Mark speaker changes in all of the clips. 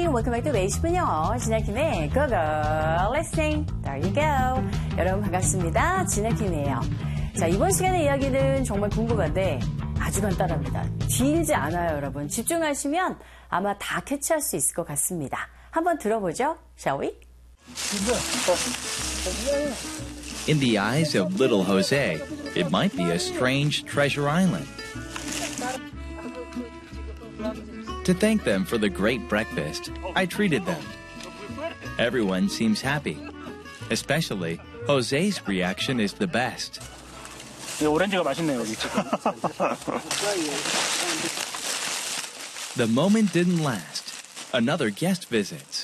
Speaker 1: welcome back to 매일 영어 진혁킴의 Go Go Listening. There you go. 여러분 반갑습니다. 진혁킴이에요. 자, 이번 시간의 이야기는 정말 궁금한데 아주 간단합니다. 길지 않아요, 여러분. 집중하시면 아마 다 캐치할 수 있을 것 같습니다. 한번 들어보죠. Shall we?
Speaker 2: In the eyes of little Jose, it might be a strange treasure island. To thank them for the great breakfast, I treated them. Everyone seems happy. Especially, Jose's reaction is the best.
Speaker 3: 오렌지가 맛있네요, 여기 지금.
Speaker 2: The moment didn't last. Another guest visits.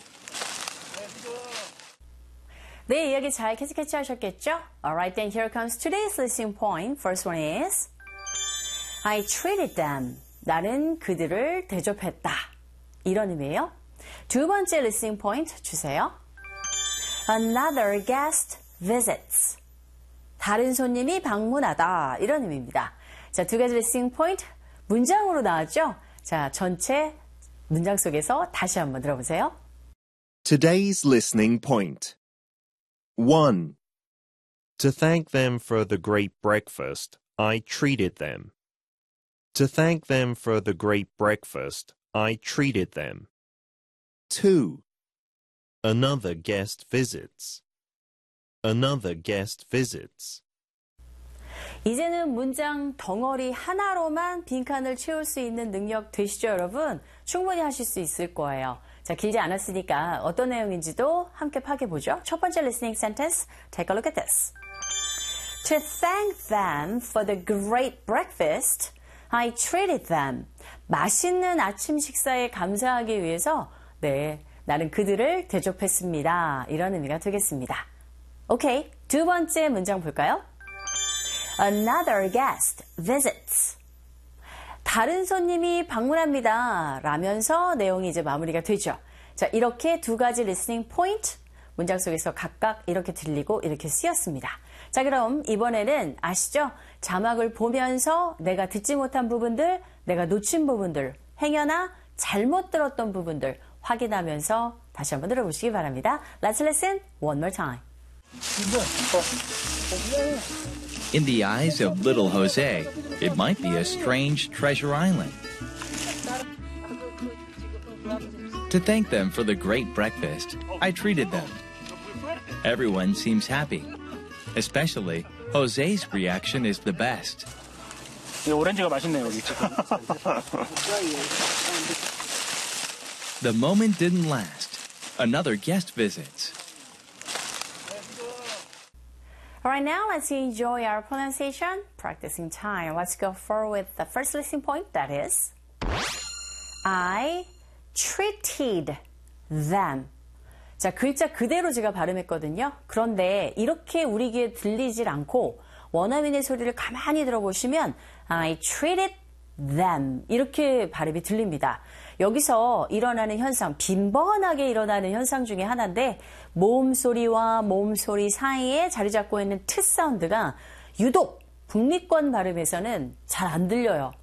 Speaker 1: 네, 이야기 잘 캐치하셨겠죠? Alright, then here comes today's listening point. First one is I treated them. 나는 그들을 대접했다. 이런 의미예요. 두 번째 listening point 주세요. Another guest visits. 다른 손님이 방문하다. 이런 의미입니다. 자, 두 가지 listening point 문장으로 나왔죠? 자, 전체 문장 속에서 다시 한번 들어보세요.
Speaker 4: Today's listening point. 1. To thank them for the great breakfast, I treated them. To thank them for the great breakfast, I treated them. 2. Another guest visits. Another guest visits.
Speaker 1: 이제는 문장 덩어리 하나로만 빈칸을 채울 수 있는 능력 되시죠, 여러분? 충분히 하실 수 있을 거예요. 자, 길지 않았으니까 어떤 내용인지도 함께 파악해보죠. 첫 번째 listening sentence, take a look at this. To thank them for the great breakfast, I treated them. 맛있는 아침 식사에 감사하기 위해서 나는 그들을 대접했습니다. 이런 의미가 되겠습니다. 오케이, 두 번째 문장 볼까요? Another guest visits. 다른 손님이 방문합니다. 라면서 내용이 이제 마무리가 되죠. 자, 이렇게 두 가지 listening point 문장 속에서 각각 이렇게 들리고 이렇게 쓰였습니다. 자, 그럼 이번에는 아시죠? 자막을 보면서 내가 듣지 못한 부분들, 내가 놓친 부분들, 행여나 잘못 들었던 부분들 확인하면서 다시 한번 들어보시기 바랍니다. Let's listen one more time.
Speaker 2: In the eyes of little Jose, it might be a strange treasure island. To thank them for the great breakfast, I treated them. Everyone seems happy. Especially, Jose's reaction is the best.
Speaker 3: 오렌지가 맛있네요, 여기 지금.
Speaker 2: The moment didn't last. Another guest visits.
Speaker 1: Alright, now let's enjoy our pronunciation practicing time. Let's go forward with the first listening point, that is I treated them. 자, 글자 그대로 제가 발음했거든요. 그런데 이렇게 우리 귀에 들리질 않고 원어민의 소리를 가만히 들어보시면 I treated them 이렇게 발음이 들립니다. 여기서 일어나는 현상, 빈번하게 일어나는 현상 중에 하나인데 모음 소리와 모음 소리 사이에 자리 잡고 있는 트 사운드가 유독 북미권 발음에서는 잘 안 들려요.